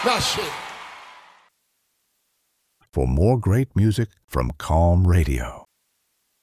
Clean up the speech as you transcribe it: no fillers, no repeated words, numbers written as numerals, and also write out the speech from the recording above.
That's it. For more great music from Calm Radio,